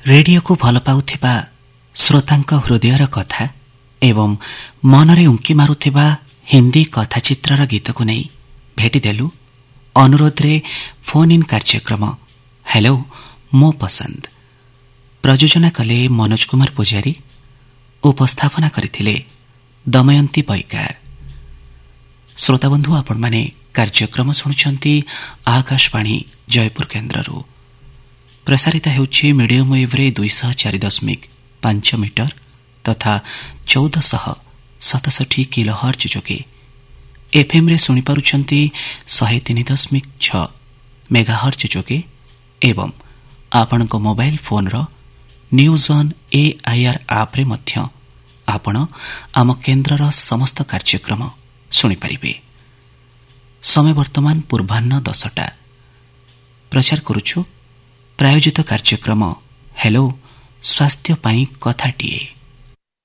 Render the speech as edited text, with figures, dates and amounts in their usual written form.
ରେଡିଓକୁ ଭଲ ପାଉଥିବା ଶ୍ରୋତାଙ୍କ ହୃଦୟର କଥା ଏବଂ ମନରେ ଉଙ୍କି ମାରୁଥିବା ହିନ୍ଦୀ କଥାଚିତ୍ରର ଗୀତକୁ ନେଇ ଭେଟିଦେଲୁ ଅନୁରୋଧରେ ଫୋନ୍ ଇନ୍ କାର୍ଯ୍ୟକ୍ରମ ହ୍ୟାଲୋ ମୋ ପସନ୍ଦ। ପ୍ରଯୋଜନା କଲେ ମନୋଜ କୁମାର ପୂଜାରୀ, ଉପସ୍ଥାପନା କରିଥିଲେ ଦମୟନ୍ତୀ ବୈକାର। ଶ୍ରୋତାବନ୍ଧୁ, ଆପଣମାନେ କାର୍ଯ୍ୟକ୍ରମ ଶୁଣୁଛନ୍ତି ଆକାଶବାଣୀ ଜୟପୁର କେନ୍ଦ୍ରରୁ। ପ୍ରସାରିତ ହେଉଛି ମିଡିୟମ ୱେଭ୍ରେ 204.5 ମିଟର ତଥା 1467 କିଲୋହର୍ଜ ଯୋଗେ। ଏଫ୍ଏମ୍ରେ ଶୁଣିପାରୁଛନ୍ତି 103.6 ମେଗାହର୍ଜ ଯୋଗେ ଏବଂ ଆପଣଙ୍କ ମୋବାଇଲ ଫୋନ୍ର ନ୍ୟୁଜ୍ ଅନ୍ AIR ଆପ୍ରେ ମଧ୍ୟ ଆପଣ ଆମ କେନ୍ଦ୍ରର ସମସ୍ତ କାର୍ଯ୍ୟକ୍ରମ ଶୁଣିପାରିବେ। ସମୟ ବର୍ତ୍ତମାନ ପୂର୍ବାହ୍ନ 10ଟା। ପ୍ରଚାର କରୁଛୁ ପ୍ରାୟୋଜିତ କାର୍ଯ୍ୟକ୍ରମ ହ୍ୟାଲୋ ସ୍ୱାସ୍ଥ୍ୟ ପାଇଁ କଥାଟିଏ।